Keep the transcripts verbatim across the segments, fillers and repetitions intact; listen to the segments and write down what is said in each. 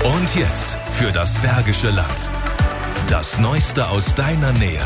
Und jetzt für das Bergische Land. Das Neueste aus deiner Nähe.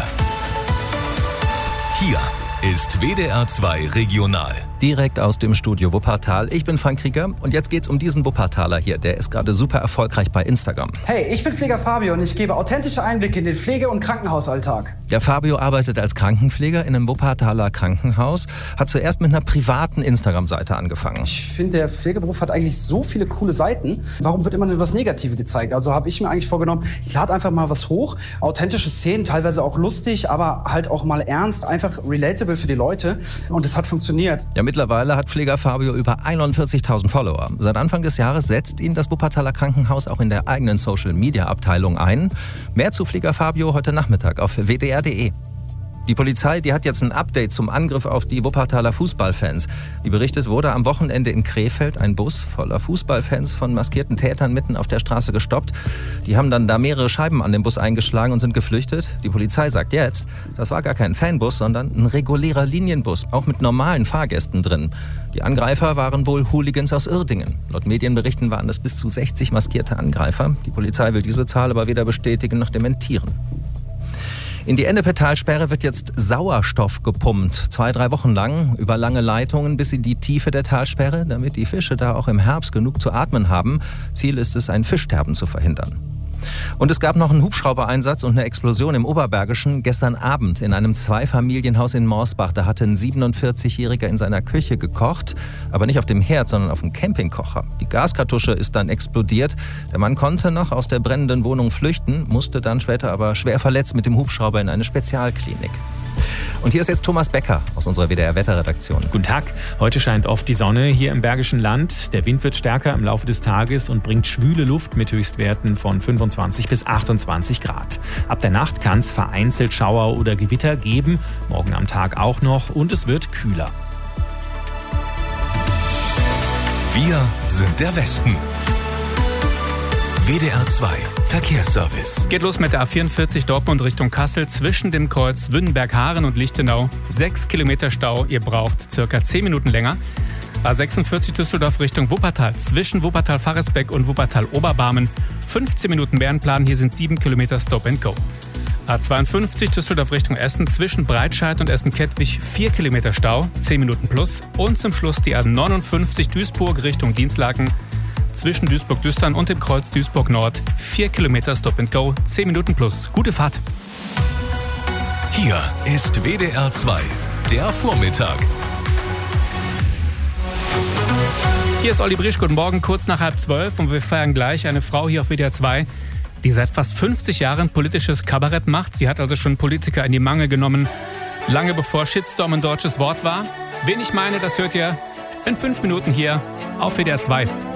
Hier ist W D R zwei Regional. Direkt aus dem Studio Wuppertal. Ich bin Frank Krieger und jetzt geht's um diesen Wuppertaler hier. Der ist gerade super erfolgreich bei Instagram. Hey, ich bin Pfleger Fabio und ich gebe authentische Einblicke in den Pflege- und Krankenhausalltag. Der Fabio arbeitet als Krankenpfleger in einem Wuppertaler Krankenhaus, hat zuerst mit einer privaten Instagram-Seite angefangen. Ich finde, der Pflegeberuf hat eigentlich so viele coole Seiten. Warum wird immer nur das Negative gezeigt? Also habe ich mir eigentlich vorgenommen, ich lade einfach mal was hoch. Authentische Szenen, teilweise auch lustig, aber halt auch mal ernst. Einfach relatable für die Leute. Und es hat funktioniert. Ja, mittlerweile hat Pfleger Fabio über einundvierzigtausend Follower. Seit Anfang des Jahres setzt ihn das Wuppertaler Krankenhaus auch in der eigenen Social-Media-Abteilung ein. Mehr zu Pfleger Fabio heute Nachmittag auf w d r punkt d e. Die Polizei, die hat jetzt ein Update zum Angriff auf die Wuppertaler Fußballfans. Wie berichtet wurde am Wochenende in Krefeld ein Bus voller Fußballfans von maskierten Tätern mitten auf der Straße gestoppt. Die haben dann da mehrere Scheiben an den Bus eingeschlagen und sind geflüchtet. Die Polizei sagt jetzt, das war gar kein Fanbus, sondern ein regulärer Linienbus, auch mit normalen Fahrgästen drin. Die Angreifer waren wohl Hooligans aus Uerdingen. Laut Medienberichten waren es bis zu sechzig maskierte Angreifer. Die Polizei will diese Zahl aber weder bestätigen noch dementieren. In die Ennepetalsperre wird jetzt Sauerstoff gepumpt. Zwei, drei Wochen lang über lange Leitungen bis in die Tiefe der Talsperre, damit die Fische da auch im Herbst genug zu atmen haben. Ziel ist es, ein Fischsterben zu verhindern. Und es gab noch einen Hubschraubereinsatz und eine Explosion im Oberbergischen gestern Abend in einem Zweifamilienhaus in Morsbach. Da hatte ein siebenundvierzigjähriger in seiner Küche gekocht, aber nicht auf dem Herd, sondern auf dem Campingkocher. Die Gaskartusche ist dann explodiert. Der Mann konnte noch aus der brennenden Wohnung flüchten, musste dann später aber schwer verletzt mit dem Hubschrauber in eine Spezialklinik. Und hier ist jetzt Thomas Becker aus unserer W D R-Wetterredaktion. Guten Tag. Heute scheint oft die Sonne hier im Bergischen Land. Der Wind wird stärker im Laufe des Tages und bringt schwüle Luft mit Höchstwerten von fünfundzwanzig bis achtundzwanzig Grad. Ab der Nacht kann es vereinzelt Schauer oder Gewitter geben. Morgen am Tag auch noch und es wird kühler. Wir sind der Westen. W D R zwei Verkehrsservice. Geht los mit der A vierundvierzig Dortmund Richtung Kassel zwischen dem Kreuz Wünnenberg-Haaren und Lichtenau. Sechs Kilometer Stau, ihr braucht circa zehn Minuten länger. A sechsundvierzig Düsseldorf Richtung Wuppertal zwischen Wuppertal-Faresbeck und Wuppertal-Oberbarmen. fünfzehn Minuten Bärenplan, hier sind sieben Kilometer Stop and Go. A zweiundfünfzig Düsseldorf Richtung Essen zwischen Breitscheid und Essen-Kettwig vier Kilometer Stau, zehn Minuten plus. Und zum Schluss die A neunundfünfzig Duisburg Richtung Dienstlaken. Zwischen Duisburg-Düstern und dem Kreuz Duisburg-Nord. vier Kilometer Stop and Go, zehn Minuten plus. Gute Fahrt. Hier ist W D R zwei, der Vormittag. Hier ist Olli Brisch, guten Morgen, kurz nach halb zwölf und wir feiern gleich eine Frau hier auf W D R zwei, die seit fast fünfzig Jahren politisches Kabarett macht. Sie hat also schon Politiker in die Mangel genommen, lange bevor Shitstorm ein deutsches Wort war. Wen ich meine, das hört ihr in fünf Minuten hier auf W D R zwei.